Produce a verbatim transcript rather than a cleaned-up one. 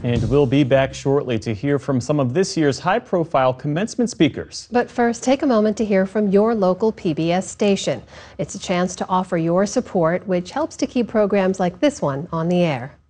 And we'll be back shortly to hear from some of this year's high-profile commencement speakers. But first, take a moment to hear from your local P B S station. It's a chance to offer your support, which helps to keep programs like this one on the air.